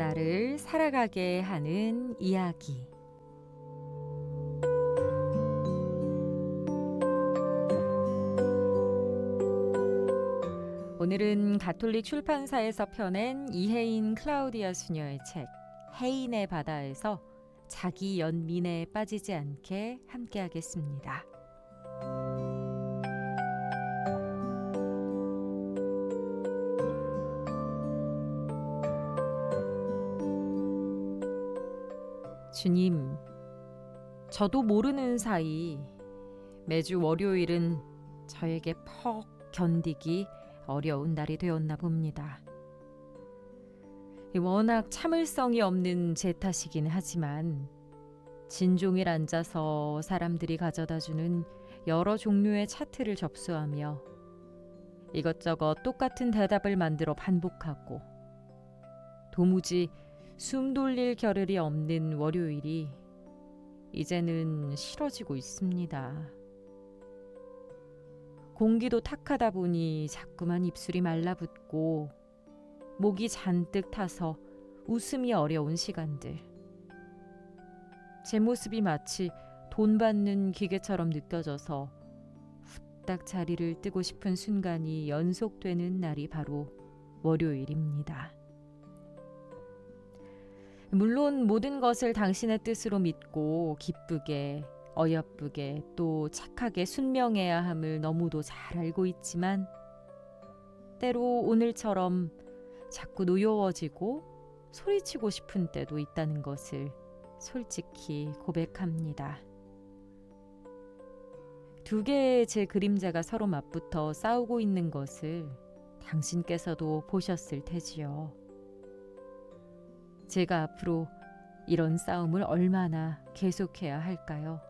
나를 살아가게 하는 이야기. 오늘은 가톨릭 출판사에서 펴낸 이혜인 클라우디아 수녀의 책 해인의 바다에서 자기 연민에 빠지지 않게 함께하겠습니다. 주님, 저도 모르는 사이 매주 월요일은 저에게 퍽 견디기 어려운 날이 되었나 봅니다. 워낙 참을성이 없는 제 탓이긴 하지만 진종일 앉아서 사람들이 가져다주는 여러 종류의 차트를 접수하며 이것저것 똑같은 대답을 만들어 반복하고 도무지 숨 돌릴 겨를이 없는 월요일이 이제는 싫어지고 있습니다. 공기도 탁하다 보니 자꾸만 입술이 말라붙고 목이 잔뜩 타서 웃음이 어려운 시간들. 제 모습이 마치 돈 받는 기계처럼 느껴져서 후딱 자리를 뜨고 싶은 순간이 연속되는 날이 바로 월요일입니다. 물론 모든 것을 당신의 뜻으로 믿고 기쁘게, 어여쁘게 또 착하게 순명해야 함을 너무도 잘 알고 있지만 때로 오늘처럼 자꾸 노여워지고 소리치고 싶은 때도 있다는 것을 솔직히 고백합니다. 두 개의 제 그림자가 서로 맞붙어 싸우고 있는 것을 당신께서도 보셨을 테지요. 제가 앞으로 이런 싸움을 얼마나 계속해야 할까요?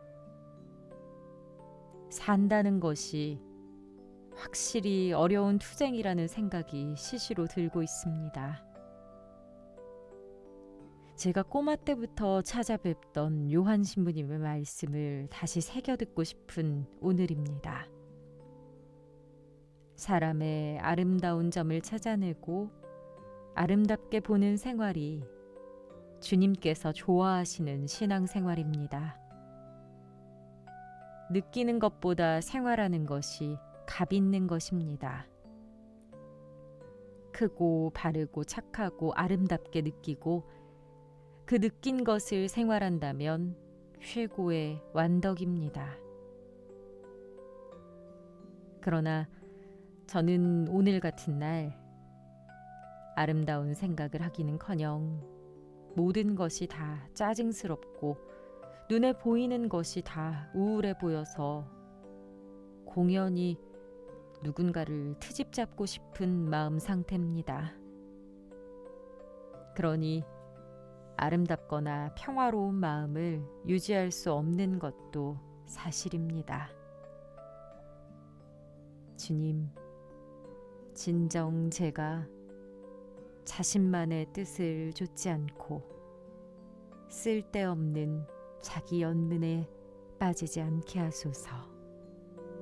산다는 것이 확실히 어려운 투쟁이라는 생각이 시시로 들고 있습니다. 제가 꼬마 때부터 찾아뵙던 요한 신부님의 말씀을 다시 새겨 듣고 싶은 오늘입니다. 사람의 아름다운 점을 찾아내고 아름답게 보는 생활이 주님께서 좋아하시는 신앙생활입니다. 느끼는 것보다 생활하는 것이 값 있는 것입니다. 크고 바르고 착하고 아름답게 느끼고 그 느낀 것을 생활한다면 최고의 완덕입니다. 그러나 저는 오늘 같은 날 아름다운 생각을 하기는커녕 모든 것이 다 짜증스럽고 눈에 보이는 것이 다 우울해 보여서 공연히 누군가를 트집 잡고 싶은 마음 상태입니다. 그러니 아름답거나 평화로운 마음을 유지할 수 없는 것도 사실입니다. 주님, 진정 제가 자신만의 뜻을 좇지 않고 쓸데없는 자기 연민에 빠지지 않게 하소서.